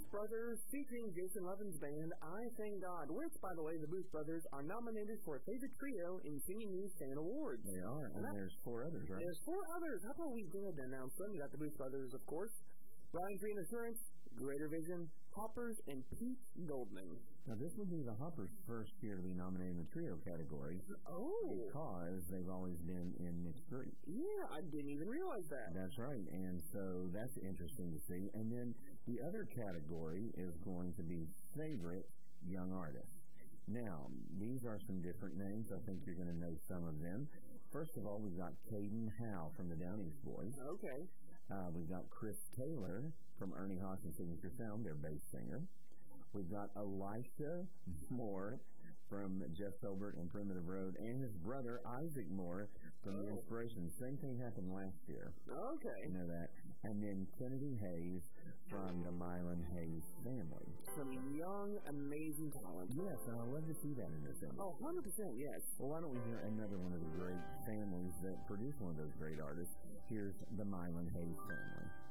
Brothers, featuring Jason Levin's band, I Thank God, which, by the way, the Booth Brothers are nominated for a favorite trio in Singing News Fan Awards. They are, and there's 4 others, right? There's 4 others. How about we go ahead and announce them? We got the Booth Brothers, of course, Ryan Free and Assurance, Greater Vision, Hoppers, and Pete Goldman. Now, this would be the Hoppers' first year to be nominated in the trio category. Oh. Because they've always been in mixed group. Yeah, I didn't even realize that. That's right, and so that's interesting to see. And then the other category is going to be Favorite Young Artist. Now, these are some different names. I think you're going to know some of them. First of all, we've got Caden Howe from the Down East Boys. Okay. We've got Chris Taylor from Ernie Haas and Signature Sound, their bass singer. We've got Elisha Moore from Jeff Tolbert and Primitive Road, and his brother Isaac Moore from The Inspiration. Same thing happened last year. Okay. You know that. And then Kennedy Hayes from the Mylan Hayes family. Some young, amazing talent. Yes, and I love to see that in this image. Oh, 100%, yes. Well, why don't we hear another one of the great families that produce one of those great artists? Here's the Mylan Hayes family.